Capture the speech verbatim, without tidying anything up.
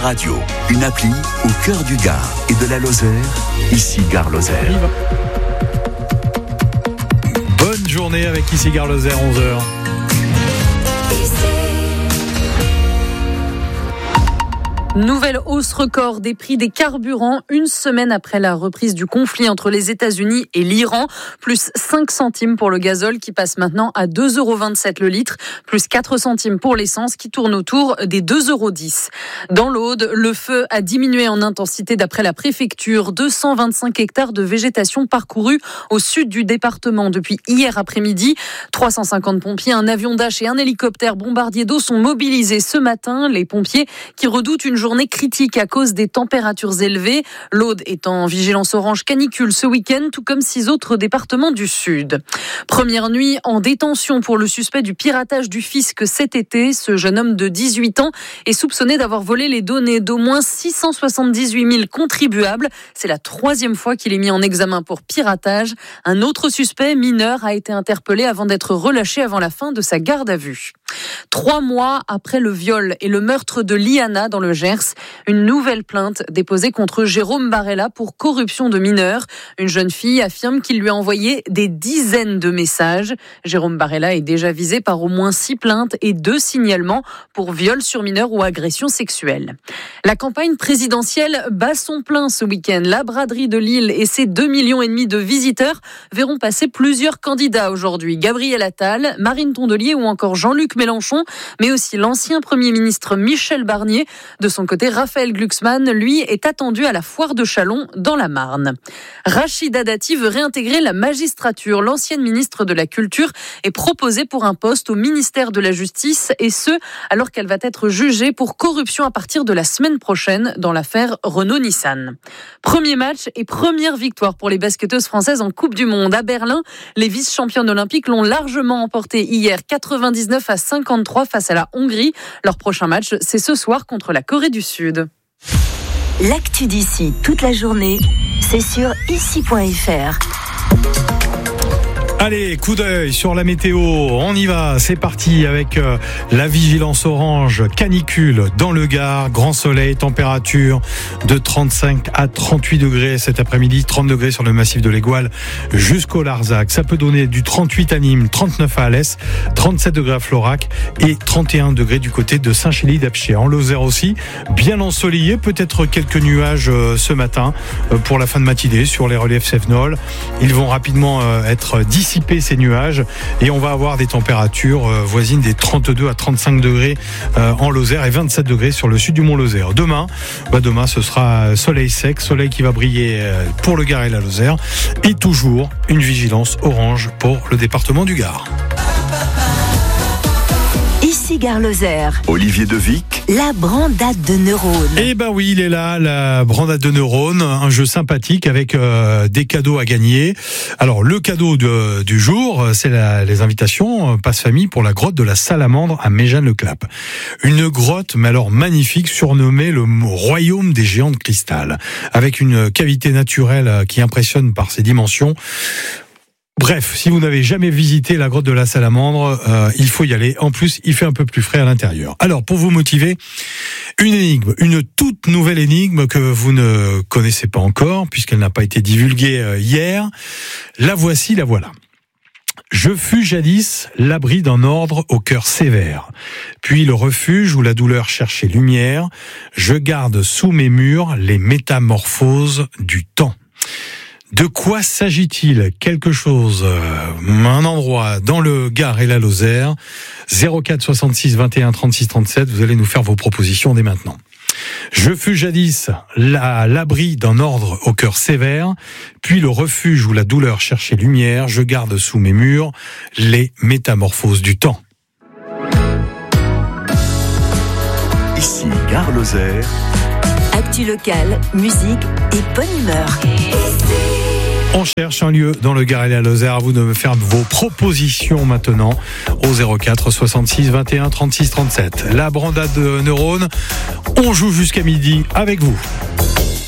Radio, une appli au cœur du Gard et de la Lozère, ici Gare Lozère. Bonne journée avec ici Gare Lozère, onze heures. Nouvelle hausse record des prix des carburants une semaine après la reprise du conflit entre les États-Unis et l'Iran. Plus cinq centimes pour le gazole qui passe maintenant à deux euros vingt-sept le litre. Plus quatre centimes pour l'essence qui tourne autour des deux euros dix. Dans l'Aude, le feu a diminué en intensité d'après la préfecture. deux cent vingt-cinq hectares de végétation parcourus au sud du département depuis hier après-midi. trois cent cinquante pompiers, un avion Dash et un hélicoptère bombardier d'eau sont mobilisés ce matin. Les pompiers qui redoutent une journée critique à cause des températures élevées. L'Aude est en vigilance orange canicule ce week-end, tout comme six autres départements du Sud. Première nuit en détention pour le suspect du piratage du fisc cet été. Ce jeune homme de dix-huit ans est soupçonné d'avoir volé les données d'au moins six cent soixante-dix-huit mille contribuables. C'est la troisième fois qu'il est mis en examen pour piratage. Un autre suspect mineur a été interpellé avant d'être relâché avant la fin de sa garde à vue. Trois mois après le viol et le meurtre de Liana dans le Gers, une nouvelle plainte déposée contre Jérôme Barella pour corruption de mineurs. Une jeune fille affirme qu'il lui a envoyé des dizaines de messages. Jérôme Barella est déjà visé par au moins six plaintes et deux signalements pour viol sur mineurs ou agression sexuelle. La campagne présidentielle bat son plein ce week-end. La braderie de Lille et ses deux millions et demi de visiteurs verront passer plusieurs candidats aujourd'hui. Gabriel Attal, Marine Tondelier ou encore Jean-Luc Mélenchon, mais aussi l'ancien Premier ministre Michel Barnier. De son côté, Raphaël Glucksmann, lui, est attendu à la foire de Châlons dans la Marne. Rachida Dati veut réintégrer la magistrature. L'ancienne ministre de la Culture est proposée pour un poste au ministère de la Justice, et ce, alors qu'elle va être jugée pour corruption à partir de la semaine prochaine dans l'affaire Renault-Nissan. Premier match et première victoire pour les basketteuses françaises en Coupe du Monde. À Berlin, les vice-championnes olympiques l'ont largement emporté hier, quatre-vingt-dix-neuf à cinquante-trois face à la Hongrie. Leur prochain match, c'est ce soir contre la Corée du Sud. L'actu d'ici toute la journée, c'est sur ici point f r. Allez, coup d'œil sur la météo, on y va, c'est parti avec euh, la vigilance orange canicule dans le Gard, grand soleil, température de trente-cinq à trente-huit degrés cet après-midi, trente degrés sur le massif de l'Égoile jusqu'au Larzac. Ça peut donner du trente-huit à Nîmes, trente-neuf à Alès, trente-sept degrés à Florac et trente et un degrés du côté de Saint-Chély-d'Apcher. En Lozère aussi, bien ensoleillé, peut-être quelques nuages euh, ce matin euh, pour la fin de matinée sur les reliefs Cefnol. Ils vont rapidement euh, être dissipés ces nuages et on va avoir des températures euh, voisines des trente-deux à trente-cinq degrés euh, en Lozère et vingt-sept degrés sur le sud du Mont Lozère. Demain, bah demain ce sera soleil sec, soleil qui va briller euh, pour le Gard et la Lozère et toujours une vigilance orange pour le département du Gard. Ici Gare Lozère. Olivier Devic. La brandade de neurones. Eh ben oui, il est là, la brandade de neurones, un jeu sympathique avec euh, des cadeaux à gagner. Alors le cadeau de, du jour, c'est la, les invitations passe-famille pour la grotte de la Salamandre à Méjeanne-le-Clap. Une grotte, mais alors magnifique, surnommée le royaume des géants de cristal, avec une cavité naturelle qui impressionne par ses dimensions. Bref, si vous n'avez jamais visité la grotte de la Salamandre, euh, il faut y aller. En plus, il fait un peu plus frais à l'intérieur. Alors, pour vous motiver, une énigme, une toute nouvelle énigme que vous ne connaissez pas encore, puisqu'elle n'a pas été divulguée euh, hier. La voici, la voilà. Je fus jadis l'abri d'un ordre au cœur sévère, puis le refuge où la douleur cherchait lumière. Je garde sous mes murs les métamorphoses du temps. De quoi s'agit-il ? Quelque chose, euh, un endroit dans le Gard et la Lozère. zéro quatre soixante-six vingt et un trente-six trente-sept, vous allez nous faire vos propositions dès maintenant. Je fus jadis à l'abri d'un ordre au cœur sévère, puis le refuge où la douleur cherchait lumière. Je garde sous mes murs les métamorphoses du temps. Ici Gare Lozère. Actu locale, musique et bonne humeur. On cherche un lieu dans le Gard et la Lozère. À vous de me faire vos propositions maintenant au zéro quatre soixante-six vingt et un trente-six trente-sept. La brandade de neurones, on joue jusqu'à midi avec vous.